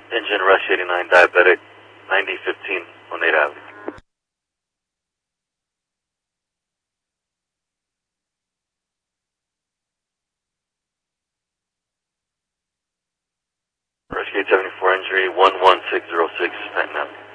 Engine Rush 89 diabetic, 9015 Oneida Alley. Rush Gate 74 injury, 11606 Stanton Alley.